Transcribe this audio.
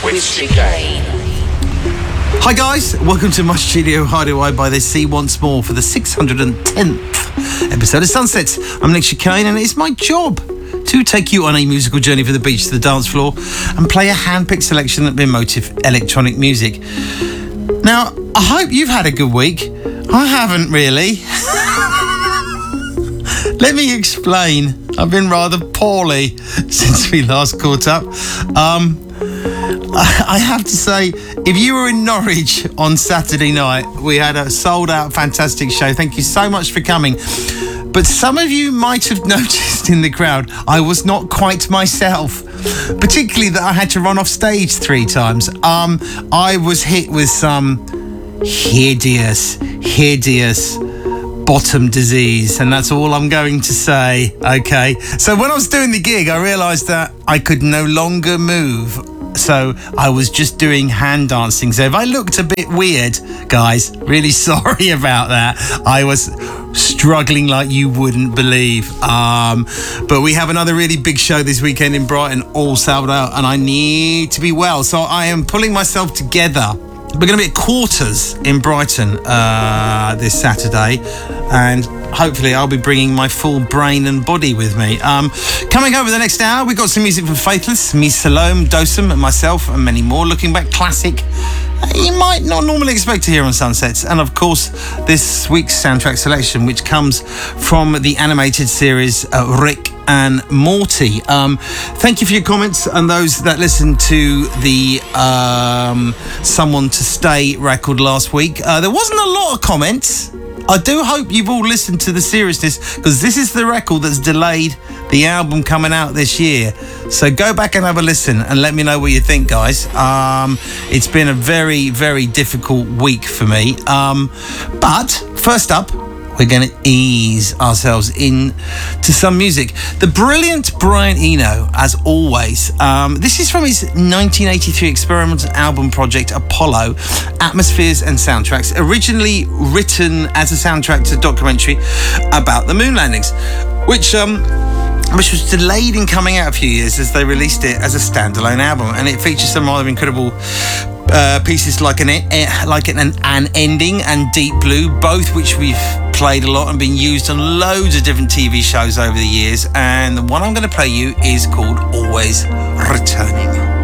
with Chicane. Hi guys, welcome to my studio hideaway by the sea once more for the 610th episode of Sunsets. I'm Nick Chicane and it's my job to take you on a musical journey from the beach to the dance floor and play a hand-picked selection of emotive electronic music. Now, I hope you've had a good week. I haven't really. Let me explain. I've been rather poorly since we last caught up. I have to say, if you were in Norwich on Saturday night, we had a sold-out fantastic show. Thank you so much for coming. But some of you might have noticed in the crowd, I was not quite myself. Particularly that I had to run off stage 3 times. I was hit with some hideous bottom disease, and that's all I'm going to say, okay? So when I was doing the gig, I realised that I could no longer move. So I was just doing hand dancing. So if I looked a bit weird, guys, really sorry about that. I was struggling like you wouldn't believe. But we have another really big show this weekend in Brighton, all sold out, and I need to be well. So I am pulling myself together. We're going to be at Quarters in Brighton this Saturday, and hopefully I'll be bringing my full brain and body with me. Coming over the next hour, we've got some music from Faithless, me, Salome, Dosum, and myself, and many more. Looking back classic you might not normally expect to hear on Sunsets. And of course, this week's soundtrack selection, which comes from the animated series Rick and Morty. Thank you for your comments and those that listened to the Someone to Stay record last week. There wasn't a lot of comments. I do hope you've all listened to the seriousness, because this is the record that's delayed the album coming out this year. So go back and have a listen and let me know what you think, guys. It's been a very, very difficult week for me. But first up, we're going to ease ourselves into some music. The brilliant Brian Eno, as always. This is from his 1983 experimental album project, Apollo, Atmospheres and Soundtracks, originally written as a soundtrack to a documentary about the moon landings, which was delayed in coming out a few years as they released it as a standalone album. And it features some rather incredible pieces like an Ending and Deep Blue, both which we've played a lot and been used on loads of different TV shows over the years. And the one I'm going to play you is called Always Returning.